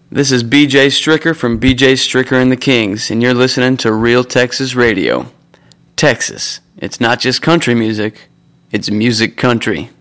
This is BJ Stricker from BJ Stricker and the Kings, and you're listening to Real Texas Radio. Texas, it's not just country music, it's music country.